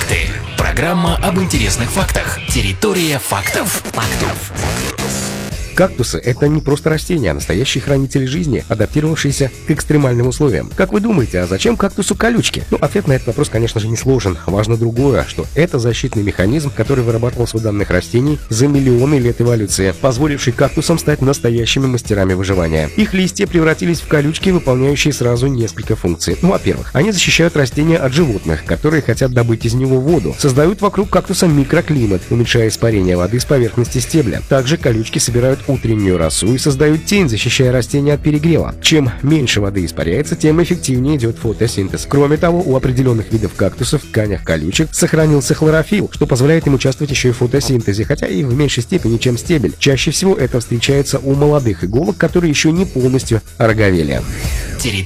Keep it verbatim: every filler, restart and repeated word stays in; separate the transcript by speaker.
Speaker 1: Факты. Программа об интересных фактах. Территория фактов. Фактов.
Speaker 2: Кактусы – это не просто растения, а настоящие хранители жизни, адаптировавшиеся к экстремальным условиям. Как вы думаете, а зачем кактусу колючки? Ну, ответ на этот вопрос, конечно же, не сложен. Важно другое, что это защитный механизм, который вырабатывался у данных растений за миллионы лет эволюции, позволивший кактусам стать настоящими мастерами выживания. Их листья превратились в колючки, выполняющие сразу несколько функций. Ну, во-первых, они защищают растения от животных, которые хотят добыть из него воду, создают вокруг кактуса микроклимат, уменьшая испарение воды с поверхности стебля. Также колючки собирают утреннюю росу и создают тень, защищая растения от перегрева. Чем меньше воды испаряется, тем эффективнее идет фотосинтез. Кроме того, у определенных видов кактусов в тканях колючек сохранился хлорофилл, что позволяет им участвовать еще и в фотосинтезе, хотя и в меньшей степени, чем стебель. Чаще всего это встречается у молодых иголок, которые еще не полностью ороговели.
Speaker 1: Территория